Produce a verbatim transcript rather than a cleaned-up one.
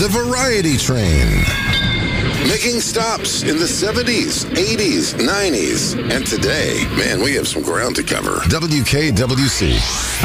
The Variety Train. Making stops in the seventies, eighties, nineties, and today. Man, we have some ground to cover. W K W C.